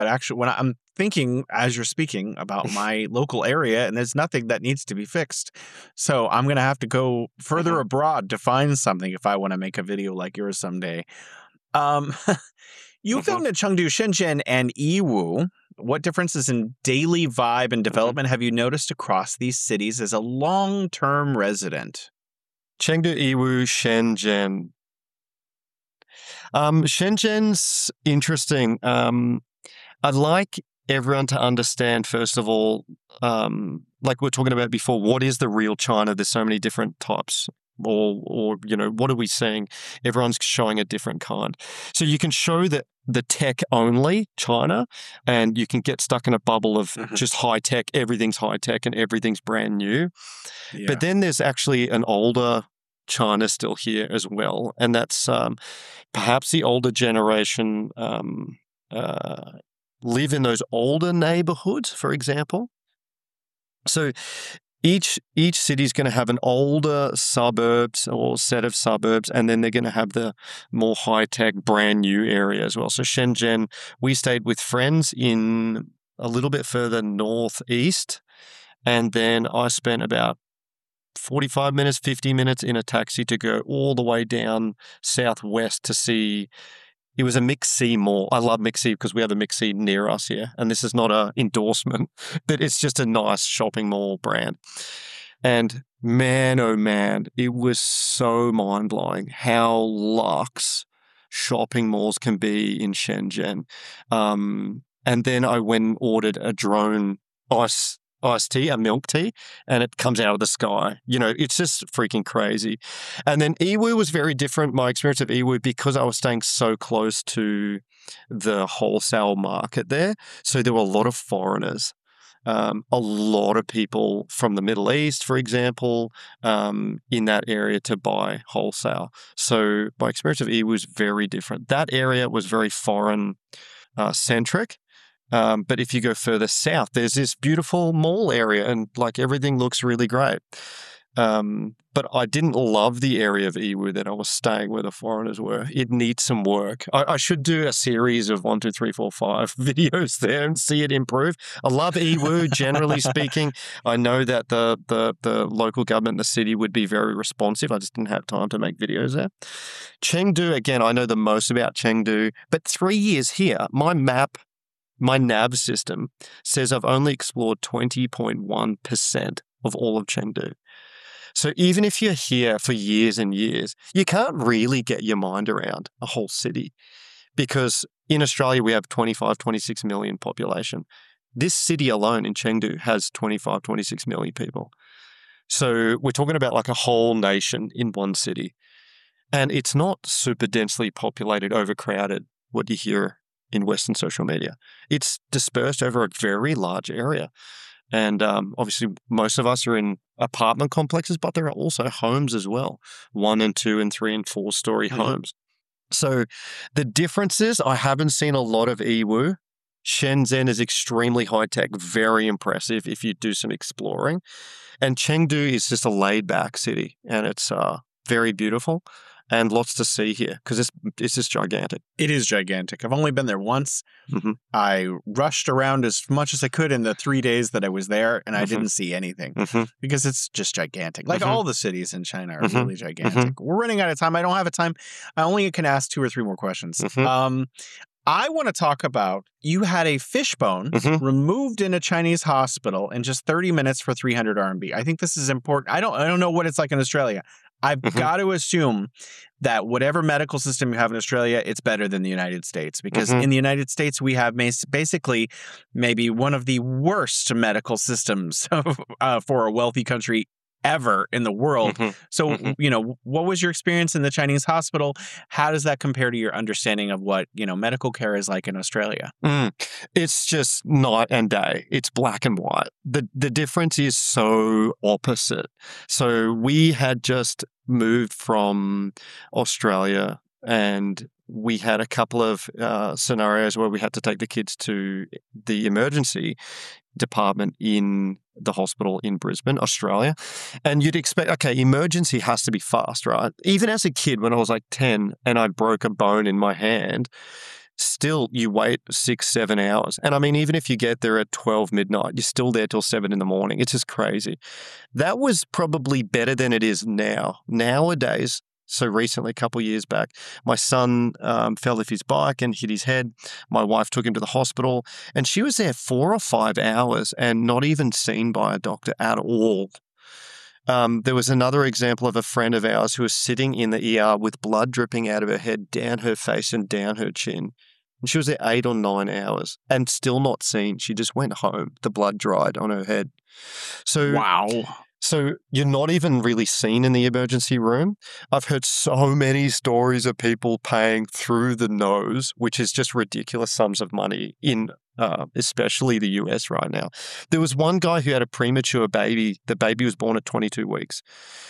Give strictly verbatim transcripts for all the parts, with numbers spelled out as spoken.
But actually, when I'm thinking as you're speaking about my local area, and there's nothing that needs to be fixed. So I'm going to have to go further Mhm. abroad to find something if I want to make a video like yours someday. Um, you Mhm. filmed in Chengdu, Shenzhen, and Yiwu. What differences in daily vibe and Mhm. development have you noticed across these cities as a long-term resident? Chengdu, Yiwu, Shenzhen. Um, Shenzhen's interesting. Um, I'd like everyone to understand, first of all, um, like we are talking about before, what is the real China? There's so many different types. Or, or you know, what are we seeing? Everyone's showing a different kind. So you can show that the tech only China, and you can get stuck in a bubble of Mhm. just high tech. Everything's high tech and everything's brand new. Yeah. But then there's actually an older China still here as well, and that's um, perhaps the older generation um, uh, live in those older neighborhoods, for example. So each each city is going to have an older suburbs or set of suburbs, and then they're going to have the more high tech, brand new area as well. So Shenzhen, we stayed with friends in a little bit further northeast, and then I spent about forty-five minutes, fifty minutes in a taxi to go all the way down southwest to see. It was a MixC mall. I love MixC because we have a MixC near us here. And this is not an endorsement, but it's just a nice shopping mall brand. And man, oh man, it was so mind-blowing how luxe shopping malls can be in Shenzhen. Um, and then I went and ordered a drone ice iced tea, a milk tea, and it comes out of the sky. You know, it's just freaking crazy. And then Yiwu was very different. My experience of Yiwu, because I was staying so close to the wholesale market there, so there were a lot of foreigners. Um, a lot of people from the Middle East, for example, um, in that area to buy wholesale. So my experience of Yiwu was very different. That area was very foreign uh, centric. Um, but if you go further south, there's this beautiful mall area and like everything looks really great. Um, but I didn't love the area of Yiwu that I was staying where the foreigners were. It needs some work. I, I should do a series of one, two, three, four, five videos there and see it improve. I love Yiwu, generally speaking. I know that the, the, the local government in the city would be very responsive. I just didn't have time to make videos there. Chengdu, again, I know the most about Chengdu, but three years here, my map My nav system says I've only explored twenty point one percent of all of Chengdu. So even if you're here for years and years, you can't really get your mind around a whole city because in Australia we have twenty-five, twenty-six million population. This city alone in Chengdu has twenty-five, twenty-six million people. So we're talking about like a whole nation in one city. And it's not super densely populated, overcrowded, what you hear in Western social media. It's dispersed over a very large area. And um, obviously, most of us are in apartment complexes, but there are also homes as well, one and two and three and four story Mhm. homes. So the differences, I haven't seen a lot of Yiwu. Shenzhen is extremely high tech, very impressive if you do some exploring. And Chengdu is just a laid back city and it's uh, very beautiful. And lots to see here because it's it's just gigantic. It is gigantic. I've only been there once. Mm-hmm. I rushed around as much as I could in the three days that I was there, and I Mhm. didn't see anything Mm-hmm. because it's just gigantic. Like Mhm. all the cities in China are Mhm. really gigantic. We're running out of time. I don't have a time. I only can ask two or three more questions. Mhm. Um, I want to talk about you had a fishbone Mhm. removed in a Chinese hospital in just thirty minutes for three hundred R M B. I think this is important. I don't I don't know what it's like in Australia. I've Mhm. got to assume that whatever medical system you have in Australia, it's better than the United States because Mhm. in the United States we have mas- basically maybe one of the worst medical systems uh, for a wealthy country ever in the world. Mhm. So, Mhm. you know, what was your experience in the Chinese hospital? How does that compare to your understanding of what, you know, medical care is like in Australia? Mm. It's just night and day. It's black and white. The the difference is so opposite. So we had just moved from Australia and we had a couple of uh, scenarios where we had to take the kids to the emergency department in the hospital in Brisbane, Australia. And you'd expect, okay, emergency has to be fast, right? Even as a kid, when I was like ten and I broke a bone in my hand, still you wait six, seven hours. And I mean, even if you get there at twelve midnight, you're still there till seven in the morning. It's just crazy. That was probably better than it is now. Nowadays, so recently, a couple of years back, my son um, fell off his bike and hit his head. My wife took him to the hospital, and she was there four or five hours and not even seen by a doctor at all. Um, there was another example of a friend of ours who was sitting in the E R with blood dripping out of her head, down her face and down her chin. And she was there eight or nine hours and still not seen. She just went home. The blood dried on her head. So Wow. So you're not even really seen in the emergency room. I've heard so many stories of people paying through the nose, which is just ridiculous sums of money in uh, especially the U S right now. There was one guy who had a premature baby. The baby was born at twenty-two weeks,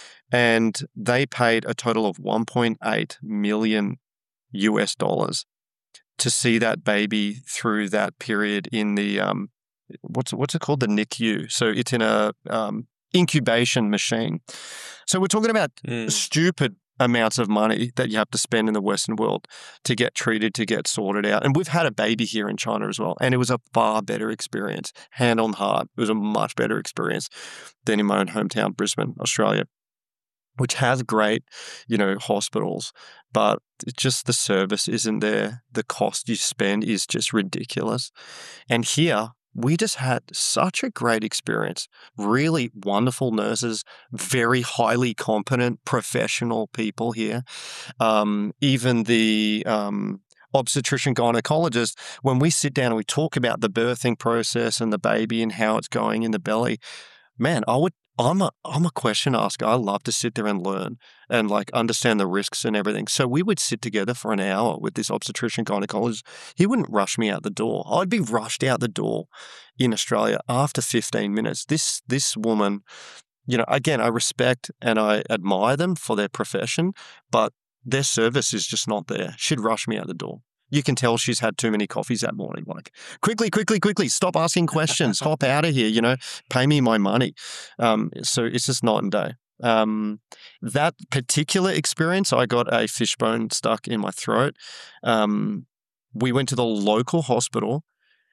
and they paid a total of one point eight million U S dollars to see that baby through that period in the um, what's what's it called, the N I C U. So it's in a um, incubation machine. So we're talking about Mm. stupid amounts of money that you have to spend in the Western world to get treated, to get sorted out. And we've had a baby here in China as well, and it was a far better experience. Hand on heart, it was a much better experience than in my own hometown, Brisbane, Australia, which has great, you know, hospitals, but it's just the service isn't there. The cost you spend is just ridiculous. And here, we just had such a great experience. Really wonderful nurses, very highly competent, professional people here. Um, even the um, obstetrician gynecologist, when we sit down and we talk about the birthing process and the baby and how it's going in the belly, man, I would. I'm a I'm a question asker. I love to sit there and learn and like understand the risks and everything. So we would sit together for an hour with this obstetrician gynecologist. He wouldn't rush me out the door. I'd be rushed out the door in Australia after fifteen minutes. This this woman, you know, again, I respect and I admire them for their profession, but their service is just not there. She'd rush me out the door. You can tell she's had too many coffees that morning. Like, quickly, quickly, quickly, stop asking questions. Hop out of here, you know, pay me my money. Um, so it's just night and day. Um, that particular experience, I got a fishbone stuck in my throat. Um, we went to the local hospital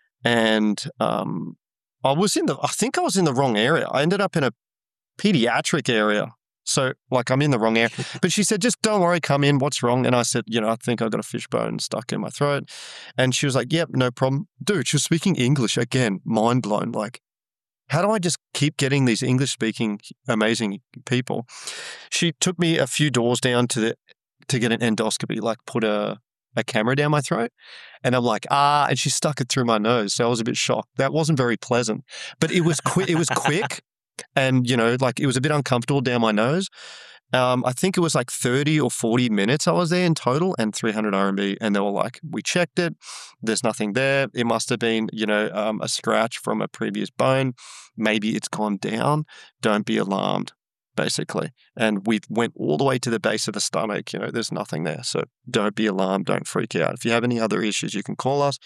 and um, I was in the, I think I was in the wrong area. I ended up in a pediatric area. So, like, I'm in the wrong area. But she said, just don't worry, come in. What's wrong? And I said, you know, I think I've got a fishbone stuck in my throat. And she was like, yep, no problem. Dude, she was speaking English. Again, mind blown. Like, how do I just keep getting these English-speaking amazing people? She took me a few doors down to the to get an endoscopy, like put a, a camera down my throat. And I'm like, ah, and she stuck it through my nose. So I was a bit shocked. That wasn't very pleasant. But it was quick. It was quick. And, you know, like it was a bit uncomfortable down my nose. Um, I think it was like thirty or forty minutes I was there in total and three hundred R M B. And they were like, we checked it. There's nothing there. It must have been, you know, um, a scratch from a previous bone. Maybe it's gone down. Don't be alarmed, basically. And we went all the way to the base of the stomach. You know, there's nothing there. So don't be alarmed. Don't freak out. If you have any other issues, you can call us.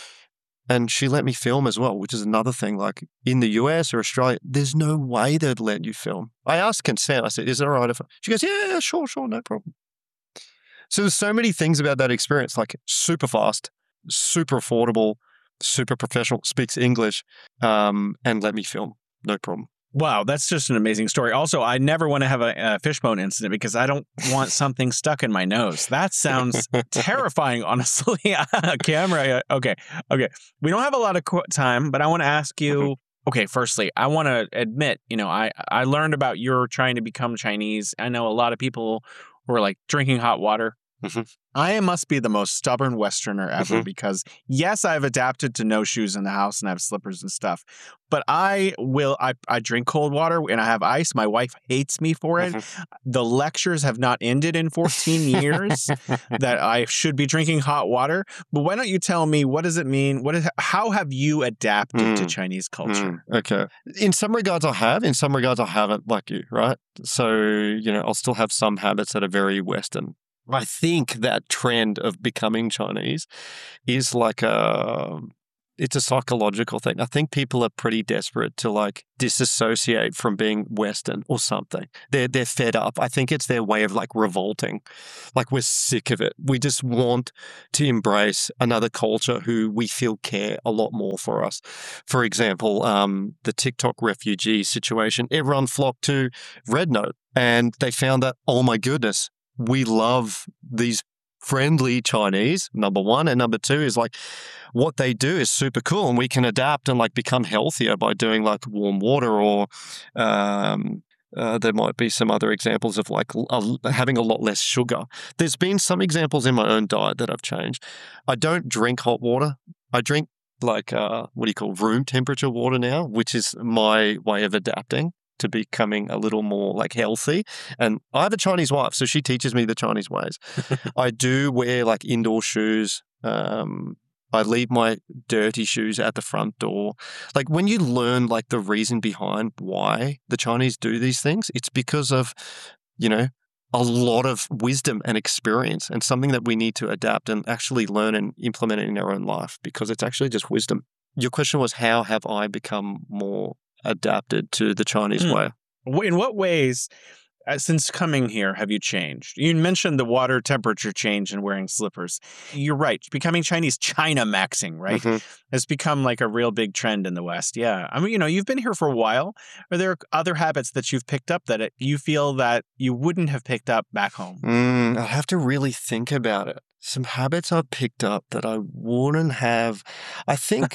And she let me film as well, which is another thing. Like in the U S or Australia, there's no way they'd let you film. I asked consent. I said, is it all right if I... She goes, yeah, yeah, sure, sure, no problem. So there's so many things about that experience, like super fast, super affordable, super professional, speaks English, um, and let me film. No problem. Wow, that's just an amazing story. Also, I never want to have a, a fishbone incident because I don't want something stuck in my nose. That sounds terrifying, honestly. A camera. Okay, okay. We don't have a lot of qu- time, but I want to ask you. Mm-hmm. Okay, firstly, I want to admit, you know, I I learned about your trying to become Chinese. I know a lot of people who are like drinking hot water. Mm-hmm. I must be the most stubborn Westerner ever Mm-hmm. because, yes, I've adapted to no shoes in the house and I have slippers and stuff. But I will, I, I drink cold water and I have ice. My wife hates me for it. Mm-hmm. The lectures have not ended in fourteen years that I should be drinking hot water. But why don't you tell me, what does it mean? What is, how have you adapted Mm. to Chinese culture? Mm. Okay. In some regards, I have. In some regards, I haven't, like you, right? So, you know, I'll still have some habits that are very Western. I think that trend of becoming Chinese is like a it's a psychological thing. I think people are pretty desperate to like disassociate from being Western or something. They're they're fed up. I think it's their way of like revolting. Like we're sick of it. We just want to embrace another culture who we feel care a lot more for us. For example, um, the TikTok refugee situation, everyone flocked to Rednote and they found that, oh my goodness, we love these friendly Chinese, number one. And number two is like what they do is super cool and we can adapt and like become healthier by doing like warm water or um, uh, there might be some other examples of like uh, having a lot less sugar. There's been some examples in my own diet that I've changed. I don't drink hot water. I drink like, uh, what do you call room temperature water now, which is my way of adapting to becoming a little more like healthy. And I have a Chinese wife, so she teaches me the Chinese ways. I do wear like indoor shoes. Um, I leave my dirty shoes at the front door. Like when you learn like the reason behind why the Chinese do these things, it's because of, you know, a lot of wisdom and experience and something that we need to adapt and actually learn and implement it in our own life because it's actually just wisdom. Your question was, how have I become more adapted to the Chinese Mm. way? In what ways, uh, since coming here, have you changed? You mentioned the water temperature change and wearing slippers. You're right. Becoming Chinese, China maxing, right, Mhm. has become like a real big trend in the West. Yeah. I mean, you know, you've been here for a while. Are there other habits that you've picked up that it, you feel that you wouldn't have picked up back home? Mm, I have to really think about it. Some habits I've picked up that I wouldn't have. I think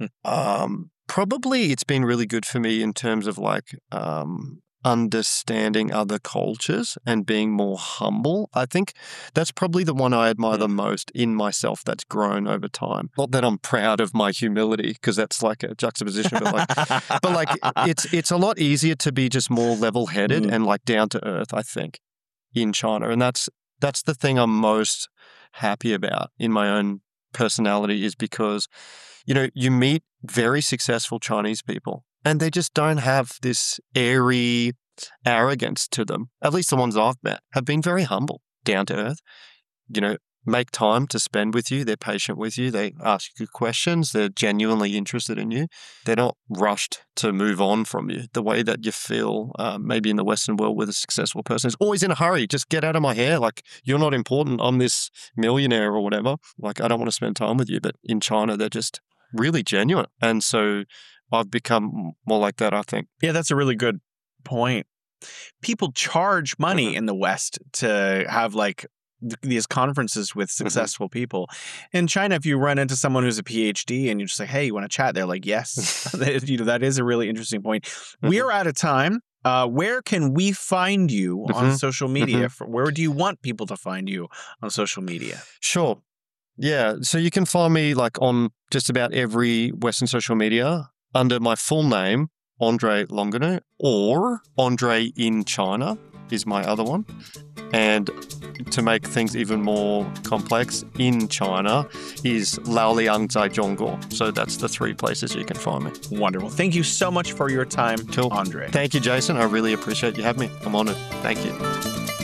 um, probably it's been really good for me in terms of like um, understanding other cultures and being more humble. I think that's probably the one I admire the most in myself that's grown over time. Not that I'm proud of my humility because that's like a juxtaposition, but like, but like it's it's a lot easier to be just more level-headed Mm. and like down to earth, I think, in China. And that's that's the thing I'm most happy about in my own personality is because, you know, you meet very successful Chinese people and they just don't have this airy arrogance to them. At least the ones I've met have been very humble, down to earth, you know, make time to spend with you. They're patient with you. They ask you good questions. They're genuinely interested in you. They're not rushed to move on from you the way that you feel uh, maybe in the Western world with a successful person is always in a hurry. Just get out of my hair. Like, you're not important. I'm this millionaire or whatever. Like, I don't want to spend time with you. But in China, they're just really genuine. And so I've become more like that, I think. Yeah, that's a really good point. People charge money Mhm. in the West to have like th- these conferences with successful people. In China, if you run into someone who's a PhD and you just say, "Hey, you want to chat?" They're like, "Yes." You know, that is a really interesting point. We are out of time. Uh, where can we find you on Mhm. social media? For, where do you want people to find you on social media? Sure. Yeah. So you can find me like on just about every Western social media under my full name, Andre Longano, or Andre in China is my other one. And to make things even more complex, in China is Laoliang Zai Zhongguo. So that's the three places you can find me. Wonderful. Thank you so much for your time, Cool. Andre. Thank you, Jason. I really appreciate you having me. I'm honored. Thank you.